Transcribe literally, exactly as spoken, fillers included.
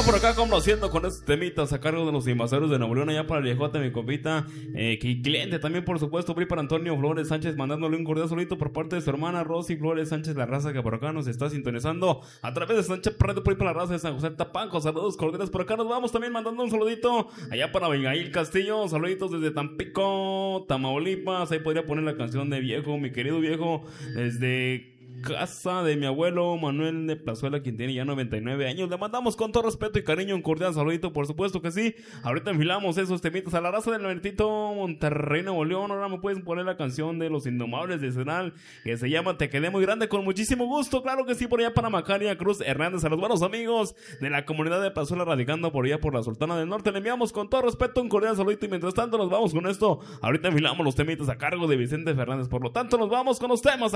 por acá conociendo con estos temitas a cargo de los invasores de Nuevo León, allá para el viejote, mi compita, eh, que cliente también, por supuesto, Pri para Antonio Flores Sánchez, mandándole un cordial solito por parte de su hermana Rosy Flores Sánchez, la raza que por acá nos está sintonizando a través de Sánchez Radio, Pri para la raza de San José Tapanco. Saludos cordiales por acá, nos vamos también mandando un saludito allá para Abigail Castillo, saluditos desde Tampico, Tamaulipas. Ahí podría poner la canción de Viejo, mi querido viejo, desde casa de mi abuelo Manuel de Plazuela, quien tiene ya noventa y nueve años. Le mandamos con todo respeto y cariño un cordial saludito, por supuesto que sí. Ahorita enfilamos esos temitas a la raza del Bertito Monterrey, Nuevo León. Ahora me pueden poner la canción de Los Indomables de Senal, que se llama Te Quedé Muy Grande, con muchísimo gusto. Claro que sí, por allá para Macaria Cruz Hernández, a los buenos amigos de la comunidad de Plazuela, radicando por allá por la Sultana del Norte. Le enviamos con todo respeto un cordial saludito, y mientras tanto nos vamos con esto. Ahorita enfilamos los temitas a cargo de Vicente Fernández. Por lo tanto, nos vamos con los temas